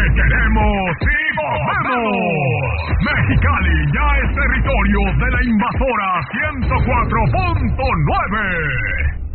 que queremos y podemos. Mexicali ya es territorio de la invasora 104.9.